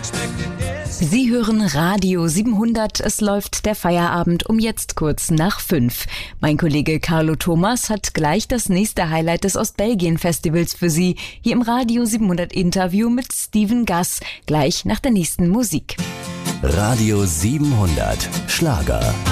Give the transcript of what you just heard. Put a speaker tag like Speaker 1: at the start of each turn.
Speaker 1: Sie hören Radio 700, es läuft der Feierabend um jetzt kurz nach 5. Mein Kollege Carlo Thomas hat gleich das nächste Highlight des Ostbelgien-Festivals für Sie, hier im Radio 700 Interview mit Steven Gass, gleich nach der nächsten Musik.
Speaker 2: Radio 700 Schlager.